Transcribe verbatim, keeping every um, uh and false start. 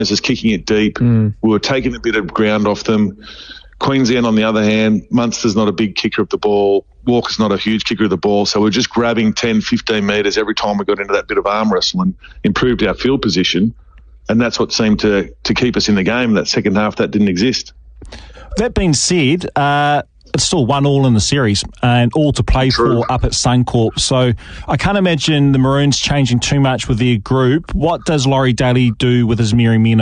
is kicking it deep. Mm. We were taking a bit of ground off them. Queensland, on the other hand, Munster's not a big kicker of the ball. Walker's not a huge kicker of the ball. So we're just grabbing ten, fifteen metres every time we got into that bit of arm wrestle and improved our field position. And that's what seemed to, to keep us in the game. That second half, that didn't exist. That being said, uh, it's still one all in the series and all to play True. for up at Suncorp. So I can't imagine the Maroons changing too much with their group. What does Laurie Daly do with his Mary Men